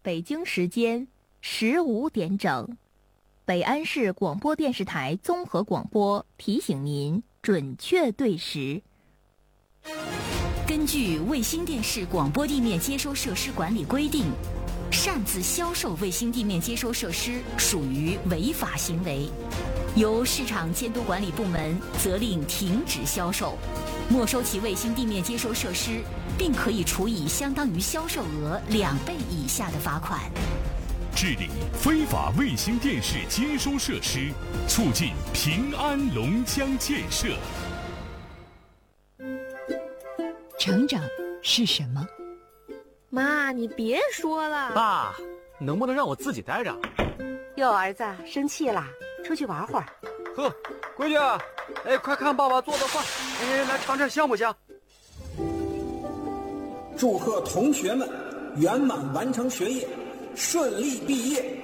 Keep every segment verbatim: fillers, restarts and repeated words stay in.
北京时间十五点整，北安市广播电视台综合广播提醒您准确对时。 根据卫星电视广播地面接收设施管理规定，擅自销售卫星地面接收设施属于违法行为，由市场监督管理部门责令停止销售，没收其卫星地面接收设施，并可以处以相当于销售额两倍以下的罚款。 治理非法卫星电视接收设施，促进平安龙江建设。 成长是什么？ 妈，你别说了。 爸，能不能让我自己待着？ 哟，儿子生气啦，出去玩会儿。 呵，闺女，哎，快看爸爸做的饭，哎，来尝尝香不香？ 祝贺同学们圆满完成学业，顺利毕业。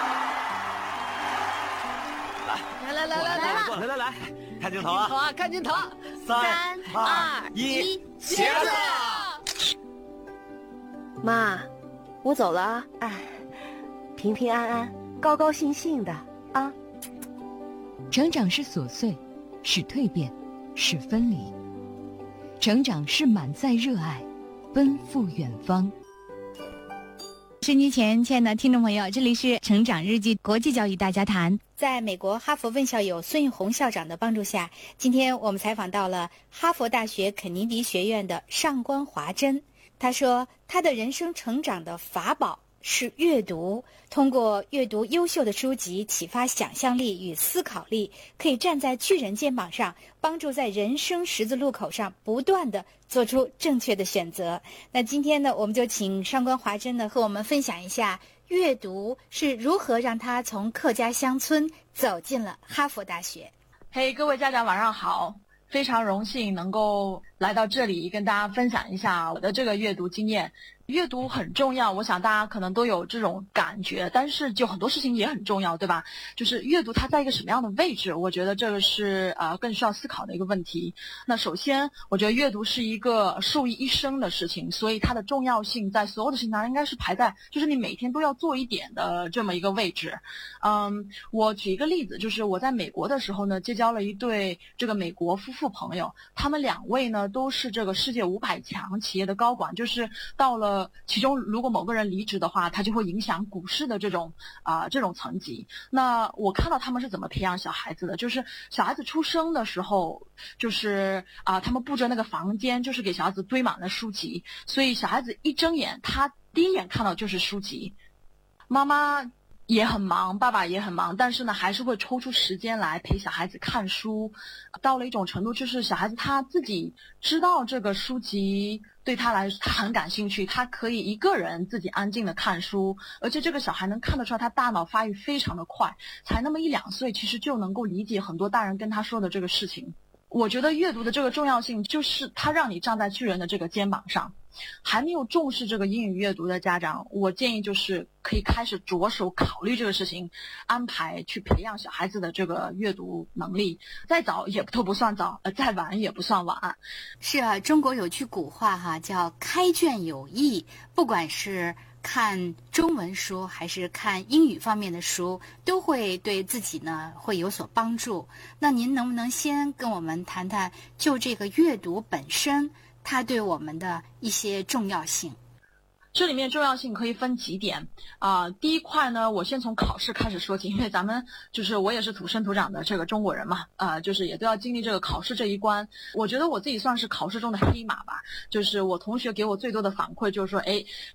来来来来来来来来，看镜头啊！ 好啊，看镜头。 三二一，茄子！ 妈，我走了啊！哎，平平安安，高高兴兴的啊！ 成长是琐碎，是蜕变，是分离；成长是满载热爱，奔赴远方。 收音机前，亲爱的听众朋友，这里是成长日记国际教育大家谈。在美国哈佛问校友孙玉红校长的帮助下，今天我们采访到了哈佛大学肯尼迪学院的上官华珍。他说，他的人生成长的法宝是阅读，通过阅读优秀的书籍启发想象力与思考力，可以站在巨人肩膀上，帮助在人生十字路口上不断地做出正确的选择。那今天呢，我们就请上官华珍呢和我们分享一下阅读是如何让他从客家乡村走进了哈佛大学。 嘿，各位家长晚上好，非常荣幸能够来到这里跟大家分享一下我的这个阅读经验。阅读很重要，我想大家可能都有这种感觉，但是就很多事情也很重要，对吧？就是阅读它在一个什么样的位置，我觉得这个是呃更需要思考的一个问题。那首先，我觉得阅读是一个受益一生的事情，所以它的重要性在所有的事情上应该是排在就是你每天都要做一点的这么一个位置。嗯，我举一个例子，就是我在美国的时候呢，结交了一对这个美国夫妇朋友，他们两位呢都是这个世界五百强企业的高管，就是到了其中如果某个人离职的话，他就会影响股市的这种啊、呃、这种层级。那我看到他们是怎么培养小孩子的，就是小孩子出生的时候，就是啊、呃、他们布置那个房间就是给小孩子堆满了书籍，所以小孩子一睁眼，他第一眼看到就是书籍。妈妈也很忙，爸爸也很忙，但是呢还是会抽出时间来陪小孩子看书。到了一种程度，就是小孩子他自己知道这个书籍对他来说他很感兴趣，他可以一个人自己安静的看书，而且这个小孩能看得出来他大脑发育非常的快，才那么一两岁，其实就能够理解很多大人跟他说的这个事情。我觉得阅读的这个重要性就是它让你站在巨人的这个肩膀上。还没有重视这个英语阅读的家长，我建议就是可以开始着手考虑这个事情，安排去培养小孩子的这个阅读能力。再早也都不算早，呃，再晚也不算晚。 是啊，中国有句古话哈，叫开卷有益，不管是看中文书还是看英语方面的书，都会对自己呢会有所帮助。那您能不能先跟我们谈谈就这个阅读本身它对我们的一些重要性？ 这里面重要性可以分几点啊、呃。第一块呢，我先从考试开始说起，因为咱们就是我也是土生土长的这个中国人嘛，呃，就是也都要经历这个考试这一关。我觉得我自己算是考试中的黑马吧，就是我同学给我最多的反馈就是说，哎，